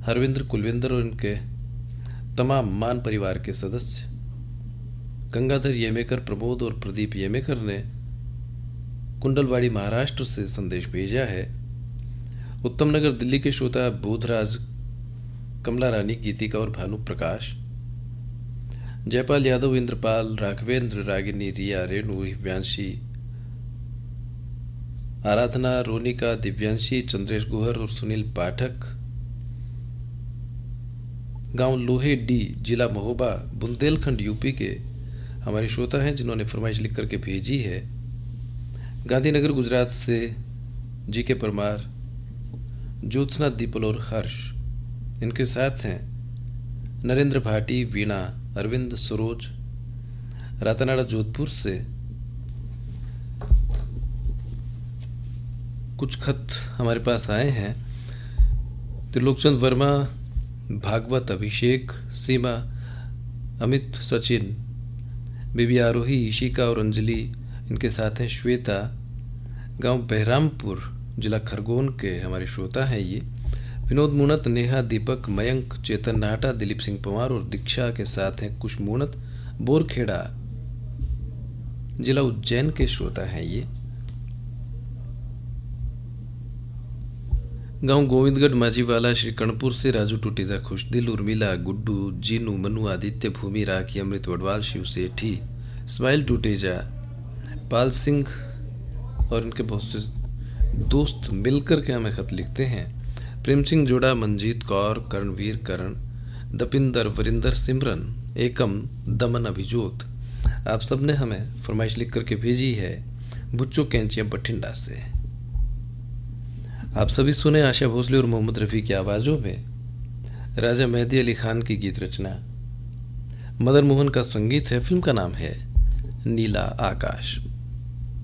हरविंद्र कुलविंदर और इनके तमाम मान परिवार के सदस्य, गंगाधर येमेकर, प्रमोद और प्रदीप येमेकर ने कुंडलवाड़ी महाराष्ट्र से संदेश भेजा है। उत्तम नगर दिल्ली के श्रोता बोधराज, कमला रानी, गीतिका और भानु प्रकाश, जयपाल यादव, इंद्रपाल, राघवेंद्र, रागिनी, रिया, रेणु, हिव्यांशी, आराधना, रोनिका, दिव्यांशी, चंद्रेश गुहर और सुनील पाठक, गांव लोहे डी, जिला महोबा, बुंदेलखंड, यूपी के हमारे श्रोता हैं जिन्होंने फरमाइश लिख करके भेजी है। गांधीनगर गुजरात से जी के परमार, ज्योत्सना, दीपल और हर्ष, इनके साथ हैं नरेंद्र भाटी, वीणा, अरविंद, सरोज। रातानाड़ा जोधपुर से कुछ खत हमारे पास आए हैं। त्रिलोकचंद वर्मा, भागवत, अभिषेक, सीमा, अमित, सचिन, बेबी आरोही, ईशिका और अंजलि, इनके साथ हैं श्वेता, गांव बहरामपुर, जिला खरगोन के हमारे श्रोता हैं ये। विनोद मूणत, नेहा, दीपक, मयंक, चेतन नाहटा, दिलीप सिंह पंवार और दीक्षा के साथ हैं कुश मूणत, बोरखेड़ा, जिला उज्जैन के श्रोता हैं ये। गांव गोविंदगढ़, माझीवाला, श्री कर्णपुर से राजू टूटीजा, खुशदिल, उर्मिला, गुड्डू, जीनू, मनु, आदित्य, भूमि, राखी, अमृत वडवाल, शिव सेठी, स्माइल टूटेजा, पाल सिंह और इनके बहुत से दोस्त मिलकर के हमें खत लिखते हैं। प्रेम सिंह जोड़ा, मंजीत कौर, करणवीर, करण, दपिंदर, वरिंदर, सिमरन, एकम, दमन, अभिजोत, आप सब ने हमें फरमाइश लिख करके भेजी है बुच्चो कैंचिया बठिंडा से। आप सभी सुने आशा भोसले और मोहम्मद रफ़ी की आवाज़ों में राजा मेहदी अली खान की गीत रचना, मदन मोहन का संगीत है, फिल्म का नाम है नीला आकाश।